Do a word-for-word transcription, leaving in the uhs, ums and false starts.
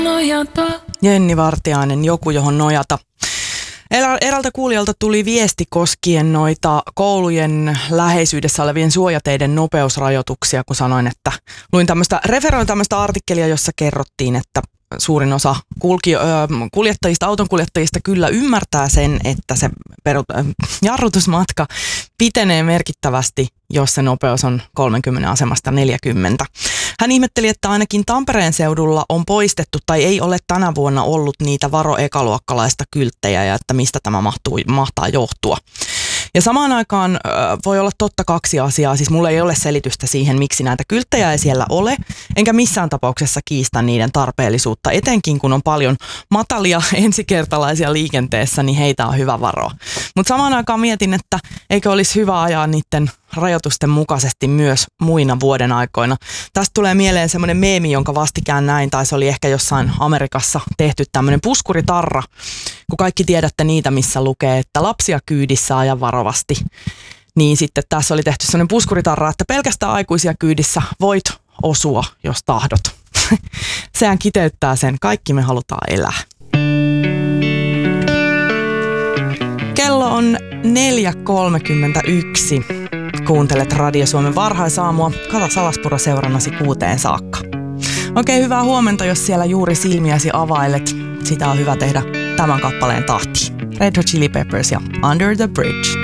nojata. Jenni Vartiainen, joku johon nojata. Eräältä kuulijalta tuli viesti koskien noita koulujen läheisyydessä olevien suojateiden nopeusrajoituksia, kun sanoin, että luin tämmöistä, referoin tämmöistä artikkelia, jossa kerrottiin, että suurin osa kulki, kuljettajista, autonkuljettajista kyllä ymmärtää sen, että se perut, jarrutusmatka pitenee merkittävästi, jos se nopeus on kolmekymmentä asemasta neljäkymmentä. Hän ihmetteli, että ainakin Tampereen seudulla on poistettu tai ei ole tänä vuonna ollut niitä varo ekaluokkalaista kylttejä ja että mistä tämä mahtuu, mahtaa johtua. Ja samaan aikaan äh, voi olla totta kaksi asiaa, siis mulla ei ole selitystä siihen, miksi näitä kylttejä ei siellä ole, enkä missään tapauksessa kiistä niiden tarpeellisuutta, etenkin kun on paljon matalia ensikertalaisia liikenteessä, niin heitä on hyvä varoa. Mutta samaan aikaan mietin, että eikö olisi hyvä ajaa niiden rajoitusten mukaisesti myös muina vuoden aikoina. Tästä tulee mieleen semmoinen meemi, jonka vastikään näin, tai se oli ehkä jossain Amerikassa tehty tämmöinen puskuritarra, kun kaikki tiedätte niitä, missä lukee, että lapsia kyydissä aja varovasti. Niin sitten tässä oli tehty semmoinen puskuritarra, että pelkästään aikuisia kyydissä voit osua, jos tahdot. Sehän kiteyttää sen, kaikki me halutaan elää. Kello on neljä kolmekymmentäyksi. Kuuntelet Radio Suomen varhaisaamua. Kata Salaspuro seurannasi kuuteen saakka. Oikein hyvää huomenta, jos siellä juuri silmiäsi availet. Sitä on hyvä tehdä tämän kappaleen tahtiin. Red Hot Chili Peppers ja Under the Bridge.